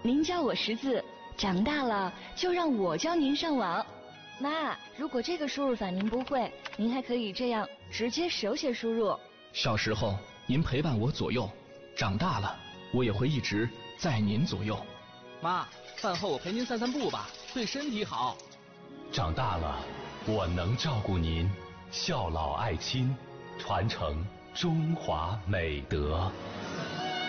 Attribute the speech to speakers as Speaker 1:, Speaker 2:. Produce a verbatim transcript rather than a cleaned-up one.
Speaker 1: 您教我识字，长大了就让我教您上网。妈，如果这个输入法您不会，您还可以这样直接手写输入。
Speaker 2: 小时候您陪伴我左右，长大了我也会一直在您左右。
Speaker 3: 妈，饭后我陪您散散步吧，对身体好。
Speaker 4: 长大了我能照顾您，孝老爱亲，传承中华美德。